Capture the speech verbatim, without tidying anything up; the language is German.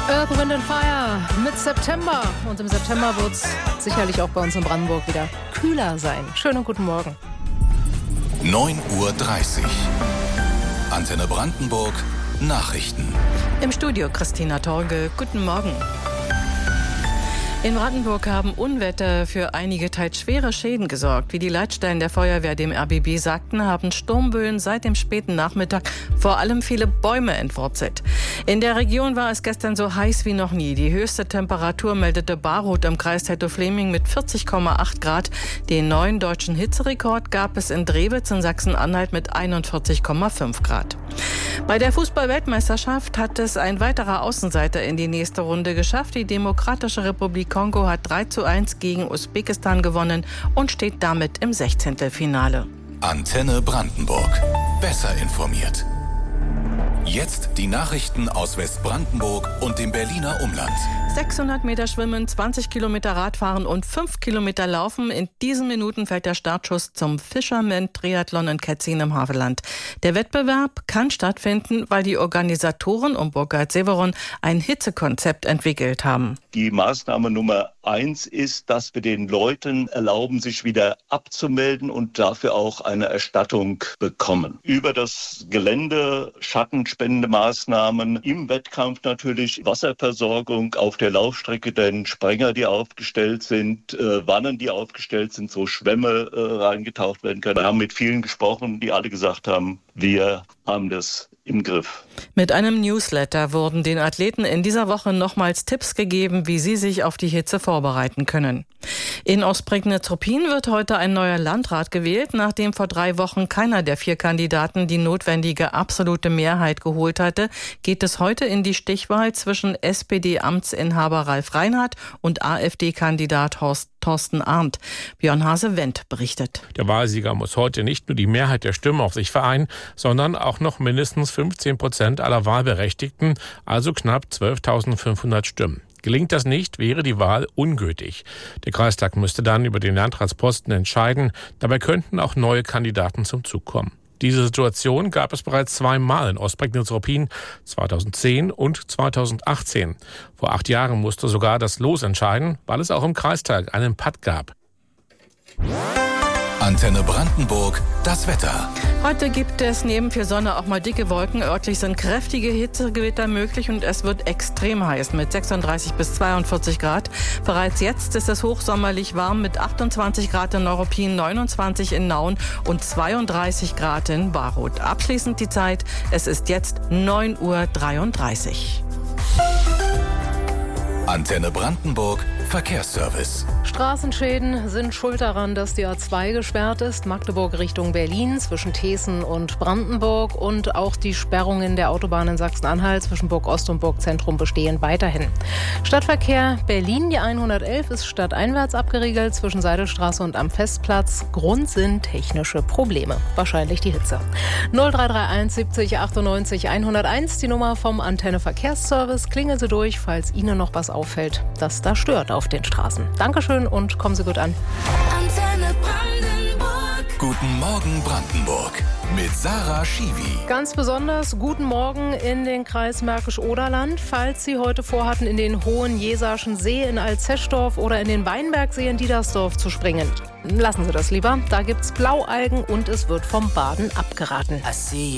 Earth, Wind and Fire mit September. Und im September wird es sicherlich auch bei uns in Brandenburg wieder kühler sein. Schönen guten Morgen. neun Uhr dreißig. Antenne Brandenburg. Nachrichten. Im Studio Christina Torge. Guten Morgen. In Brandenburg haben Unwetter für einige teils schwere Schäden gesorgt. Wie die Leitstellen der Feuerwehr dem R B B sagten, haben Sturmböen seit dem späten Nachmittag vor allem viele Bäume entwurzelt. In der Region war es gestern so heiß wie noch nie. Die höchste Temperatur meldete Barroth im Kreis Tettow-Fleming mit vierzig Komma acht Grad. Den neuen deutschen Hitzerekord gab es in Drewitz in Sachsen-Anhalt mit einundvierzig Komma fünf Grad. Bei der Fußball-Weltmeisterschaft hat es ein weiterer Außenseiter in die nächste Runde geschafft. Die Demokratische Republik Kongo hat drei zu eins gegen Usbekistan gewonnen und steht damit im Sechzehntelfinale. Antenne Brandenburg. Besser informiert. Jetzt die Nachrichten aus Westbrandenburg und dem Berliner Umland. sechshundert Meter Schwimmen, zwanzig Kilometer Radfahren und fünf Kilometer Laufen. In diesen Minuten fällt der Startschuss zum Fisherman-Triathlon in Ketzin im Havelland. Der Wettbewerb kann stattfinden, weil die Organisatoren um Burkhard-Severon ein Hitzekonzept entwickelt haben. Die Maßnahme Nummer eins ist, dass wir den Leuten erlauben, sich wieder abzumelden und dafür auch eine Erstattung bekommen. Über das Gelände, schattenspendende Maßnahmen, im Wettkampf natürlich Wasserversorgung auf der Laufstrecke, denn Sprenger, die aufgestellt sind, äh, Wannen, die aufgestellt sind, so Schwämme äh, reingetaucht werden können. Wir haben mit vielen gesprochen, die alle gesagt haben, wir haben das im Griff. Mit einem Newsletter wurden den Athleten in dieser Woche nochmals Tipps gegeben, wie sie sich auf die Hitze vorbereiten können. In Ostprignitz-Ruppin wird heute ein neuer Landrat gewählt, nachdem vor drei Wochen keiner der vier Kandidaten die notwendige absolute Mehrheit geholt hatte, geht es heute in die Stichwahl zwischen S P D-Amtsinhaber Ralf Reinhardt und AfD-Kandidat Horst Thorsten Arndt. Björn Hase-Wendt berichtet. Der Wahlsieger muss heute nicht nur die Mehrheit der Stimmen auf sich vereinen, sondern auch noch mindestens fünfzehn Prozent aller Wahlberechtigten, also knapp zwölftausendfünfhundert Stimmen. Gelingt das nicht, wäre die Wahl ungültig. Der Kreistag müsste dann über den Landratsposten entscheiden. Dabei könnten auch neue Kandidaten zum Zug kommen. Diese Situation gab es bereits zweimal in Ostprignitz-Ruppin, zweitausendzehn und zweitausendachtzehn. Vor acht Jahren musste sogar das Los entscheiden, weil es auch im Kreistag einen Patt gab. Antenne Brandenburg, das Wetter. Heute gibt es neben viel Sonne auch mal dicke Wolken. Örtlich sind kräftige Hitzegewitter möglich und es wird extrem heiß mit sechsunddreißig bis zweiundvierzig Grad. Bereits jetzt ist es hochsommerlich warm mit achtundzwanzig Grad in Neuruppin, neunundzwanzig in Nauen und zweiunddreißig Grad in Barroth. Abschließend die Zeit, es ist jetzt neun Uhr dreiunddreißig. Antenne Brandenburg, Verkehrsservice. Straßenschäden sind schuld daran, dass die A zwei gesperrt ist. Magdeburg Richtung Berlin zwischen Thesen und Brandenburg. Und auch die Sperrungen der Autobahn in Sachsen-Anhalt zwischen Burg Ost und Burg Zentrum bestehen weiterhin. Stadtverkehr Berlin, die hundertelf ist stadteinwärts abgeriegelt zwischen Seidelstraße und am Festplatz. Grund sind technische Probleme. Wahrscheinlich die Hitze. null drei drei eins siebzig achtundneunzig hunderteins, die Nummer vom Antenne Verkehrsservice. Klingeln Sie durch, falls Ihnen noch was auffällt, das da stört auf den Straßen. Dankeschön und kommen Sie gut an. Antenne Brandenburg. Guten Morgen Brandenburg mit Sarah Schiwi. Ganz besonders guten Morgen in den Kreis Märkisch-Oderland. Falls Sie heute vorhatten, in den Hohen Jesarschen See in Alzeschdorf oder in den Weinbergsee in Diedersdorf zu springen, lassen Sie das lieber. Da gibt's Blaualgen und es wird vom Baden abgeraten.